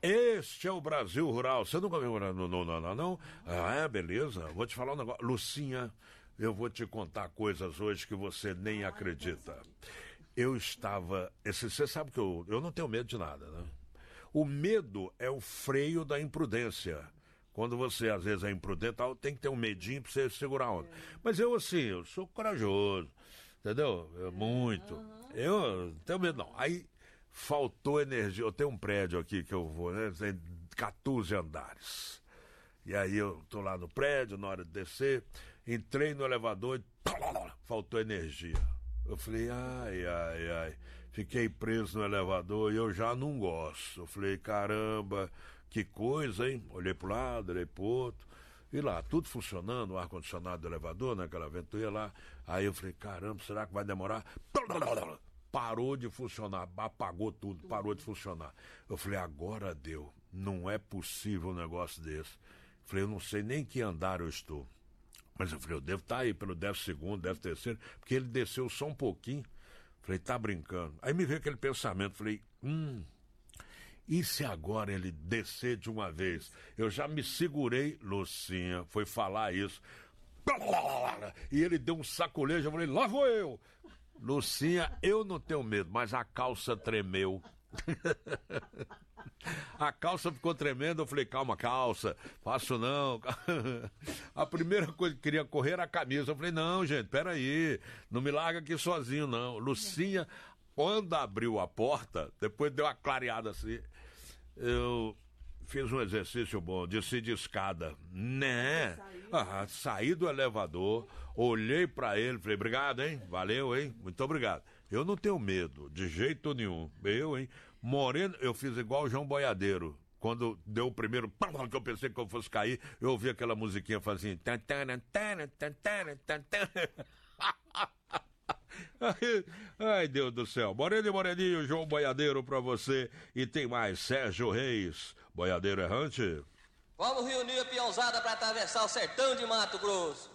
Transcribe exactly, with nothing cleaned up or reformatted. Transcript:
Este é o Brasil Rural. Você nunca viu? Não, não, não, não, não. Ah, é, beleza. Vou te falar um negócio. Lucinha, eu vou te contar coisas hoje que você nem acredita. Eu estava... Esse, você sabe que eu, eu não tenho medo de nada, né? O medo é o freio da imprudência. Quando você, às vezes, é imprudente, tem que ter um medinho pra você segurar a onda. Mas eu, assim, eu sou corajoso, entendeu? Eu, muito. Eu não tenho medo, não. Aí, faltou energia. Eu tenho um prédio aqui que eu vou, né? Tem quatorze andares. E aí, eu tô lá no prédio, na hora de descer, entrei no elevador e... faltou energia. Eu falei, ai, ai, ai. Fiquei preso no elevador e eu já não gosto. Eu falei, caramba... Que coisa, hein? Olhei para o lado, olhei para o outro. E lá, tudo funcionando, o ar-condicionado do elevador, naquela aventura lá. Aí eu falei, caramba, será que vai demorar? Parou de funcionar, apagou tudo, parou de funcionar. Eu falei, agora deu. Não é possível um negócio desse. Eu falei, eu não sei nem que andar eu estou. Mas eu falei, eu devo estar aí pelo décimo segundo, décimo terceiro, porque ele desceu só um pouquinho. Eu falei, tá brincando. Aí me veio aquele pensamento, falei, hum... E se agora ele descer de uma vez? Eu já me segurei, Lucinha, foi falar isso. E ele deu um sacolejo, eu falei, lá vou eu. Lucinha, eu não tenho medo, mas a calça tremeu. A calça ficou tremendo, eu falei, calma, calça, faço não. A primeira coisa que queria correr era a camisa. Eu falei, não, gente, peraí, não me larga aqui sozinho, não. Lucinha... Quando abriu a porta, depois deu uma clareada assim, eu fiz um exercício bom, desci de escada, né? Ah, saí do elevador, olhei pra ele, falei, obrigado, hein? Valeu, hein? Muito obrigado. Eu não tenho medo, de jeito nenhum. Eu, hein? Moreno, eu fiz igual o João Boiadeiro. Quando deu o primeiro, que eu pensei que eu fosse cair, eu ouvi aquela musiquinha fazendo Ai, ai, Deus do céu. Moreno e Moreninho, João Boiadeiro pra você. E tem mais, Sérgio Reis, Boiadeiro Errante. Vamos reunir a peãozada pra atravessar o sertão de Mato Grosso.